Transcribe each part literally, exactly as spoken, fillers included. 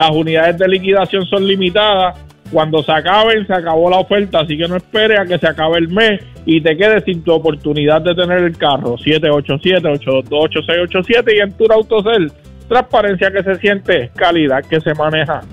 Las unidades de liquidación son limitadas. Cuando se acaben, se acabó la oferta, así que no esperes a que se acabe el mes y te quedes sin tu oportunidad de tener el carro. siete ocho siete, ocho dos dos, ocho seis ocho siete y en Tour AutoCel, transparencia que se siente, calidad que se maneja.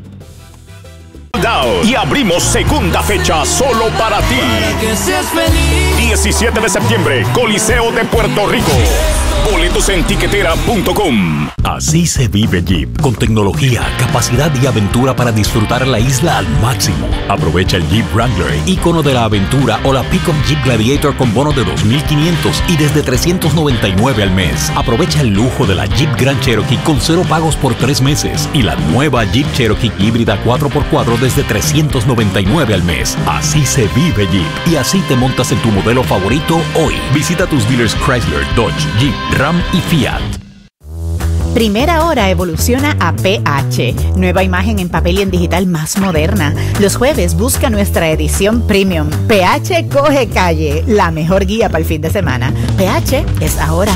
Y abrimos segunda fecha solo para ti. Para que seas feliz. diecisiete de septiembre, Coliseo de Puerto Rico. Boletos en tiquetera punto com. Así se vive Jeep, con tecnología, capacidad y aventura para disfrutar la isla al máximo. Aprovecha el Jeep Wrangler, ícono de la aventura, o la Pickup Jeep Gladiator con bono de dos mil quinientos y desde trescientos noventa y nueve al mes. Aprovecha el lujo de la Jeep Grand Cherokee con cero pagos por tres meses y la nueva Jeep Cherokee híbrida cuatro por cuatro desde trescientos noventa y nueve al mes. Así se vive Jeep y así te montas en tu modelo favorito hoy. Visita tus dealers Chrysler, Dodge, Jeep, Ram y Fiat. Primera Hora evoluciona a P H, nueva imagen en papel y en digital más moderna. Los jueves busca nuestra edición premium. P H coge calle, la mejor guía para el fin de semana. P H es ahora.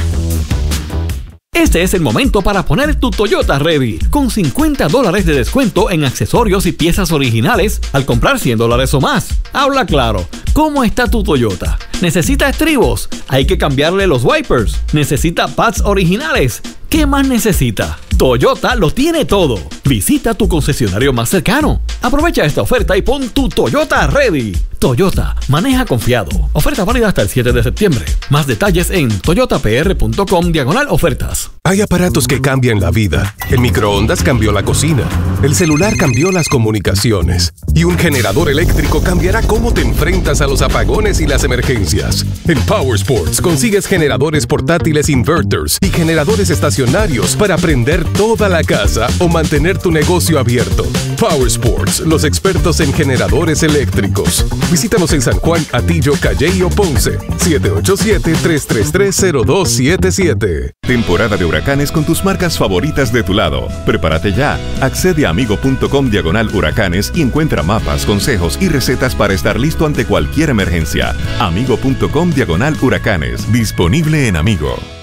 Este es el momento para poner tu Toyota ready, con cincuenta dólares de descuento en accesorios y piezas originales al comprar cien dólares o más. Habla claro, ¿cómo está tu Toyota? ¿Necesita estribos? Hay que cambiarle los wipers. ¿Necesita pads originales? ¿Qué más necesita? Toyota lo tiene todo. Visita tu concesionario más cercano. Aprovecha esta oferta y pon tu Toyota ready. Toyota, maneja confiado. Oferta válida hasta el siete de septiembre. Más detalles en toyota p r punto com diagonal ofertas. Hay aparatos que cambian la vida. El microondas cambió la cocina. El celular cambió las comunicaciones. Y un generador eléctrico cambiará cómo te enfrentas a los apagones y las emergencias. En Power Sports consigues generadores portátiles inverters y generadores estacionarios para prender toda la casa o mantener tu negocio abierto. Power Sports, los expertos en generadores eléctricos. Visítanos en San Juan, Atillo, Calley o Ponce. siete ocho siete, tres tres tres, cero dos siete siete. Temporada de huracanes con tus marcas favoritas de tu lado. Prepárate ya. Accede a amigo punto com diagonal huracanes y encuentra mapas, consejos y recetas para estar listo ante cualquier emergencia. amigo punto com diagonal huracanes. Disponible en Amigo.